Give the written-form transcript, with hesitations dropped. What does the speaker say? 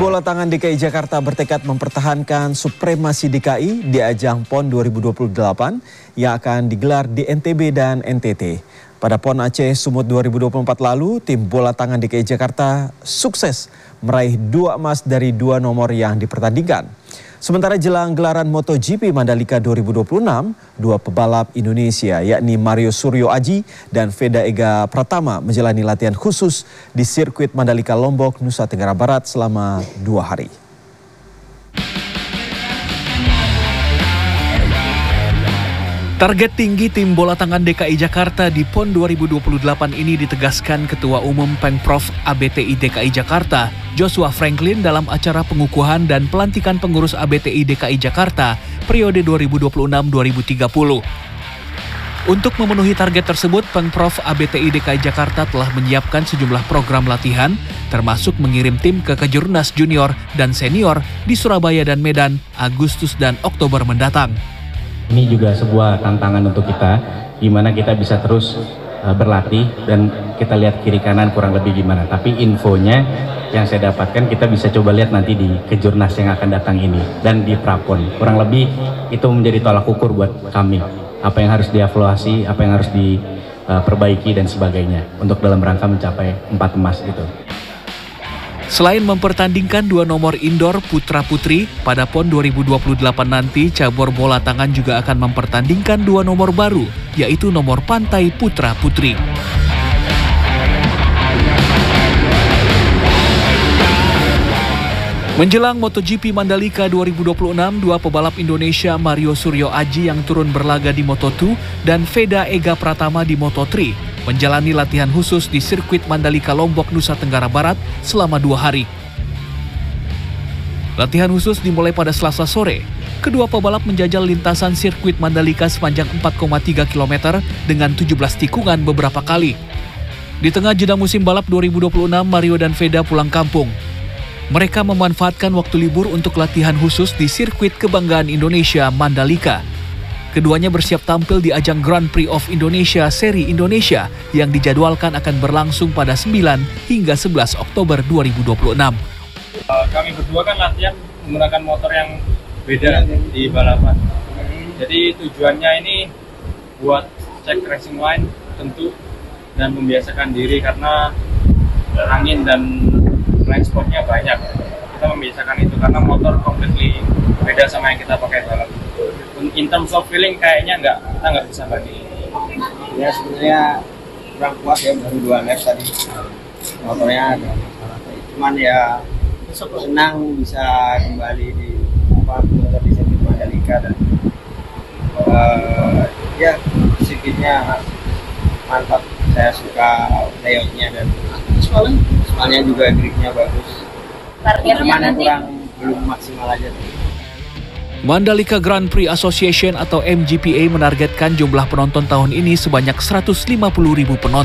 bola tangan DKI Jakarta bertekad mempertahankan supremasi DKI di ajang PON 2028 yang akan digelar di NTB dan NTT. Pada PON Aceh Sumut 2024 lalu, tim bola tangan DKI Jakarta sukses meraih 2 emas dari 2 nomor yang dipertandingkan. Sementara jelang gelaran MotoGP Mandalika 2026, 2 pebalap Indonesia yakni Mario Suryo Aji dan Veda Ega Pratama menjalani latihan khusus di sirkuit Mandalika Lombok, Nusa Tenggara Barat selama 2 hari. Target tinggi tim bola tangan DKI Jakarta di PON 2028 ini ditegaskan Ketua Umum Pengprov ABTI DKI Jakarta, Joshua Franklin dalam acara pengukuhan dan pelantikan pengurus ABTI DKI Jakarta periode 2026-2030. Untuk memenuhi target tersebut, Pengprov ABTI DKI Jakarta telah menyiapkan sejumlah program latihan, termasuk mengirim tim ke Kejurnas Junior dan Senior di Surabaya dan Medan Agustus dan Oktober mendatang. Ini juga sebuah tantangan untuk kita, di mana kita bisa terus berlatih dan kita lihat kiri kanan kurang lebih gimana. Tapi infonya yang saya dapatkan kita bisa coba lihat nanti di Kejurnas yang akan datang ini dan di Prapon. Kurang lebih itu menjadi tolak ukur buat kami. Apa yang harus dievaluasi, apa yang harus diperbaiki dan sebagainya untuk dalam rangka mencapai 4 emas itu. Selain mempertandingkan 2 nomor indoor putra-putri, pada PON 2028 nanti cabur bola tangan juga akan mempertandingkan 2 nomor baru, yaitu nomor pantai putra-putri. Menjelang MotoGP Mandalika 2026, 2 pebalap Indonesia Mario Suryo Aji yang turun berlaga di Moto2 dan Veda Ega Pratama di Moto3 menjalani latihan khusus di sirkuit Mandalika Lombok, Nusa Tenggara Barat selama 2 hari. Latihan khusus dimulai pada Selasa sore. Kedua pebalap menjajal lintasan sirkuit Mandalika sepanjang 4,3 km dengan 17 tikungan beberapa kali. Di tengah jeda musim balap 2026, Mario dan Veda pulang kampung. Mereka memanfaatkan waktu libur untuk latihan khusus di sirkuit kebanggaan Indonesia Mandalika. Keduanya bersiap tampil di ajang Grand Prix of Indonesia Seri Indonesia yang dijadwalkan akan berlangsung pada 9 hingga 11 Oktober 2026. Kami berdua kan latihan menggunakan motor yang beda di balapan. Jadi tujuannya ini buat cek racing line tentu dan membiasakan diri karena angin dan blind spotnya banyak. Kita membiasakan itu karena motor completely beda sama yang kita pakai balap. In terms of feeling kayaknya kita nggak bisa banding. Ya sebenarnya kurang kuat ya, baru 2 lap tadi motornya ada masalah. Cuman ya senang bisa kembali di motor di sirkuit Mandalika dan ya sirkuitnya mantap. Saya suka layoutnya dan soalnya juga gripnya bagus. Cuman belum maksimal aja. Mandalika Grand Prix Association atau MGPA menargetkan jumlah penonton tahun ini sebanyak 150.000 penonton.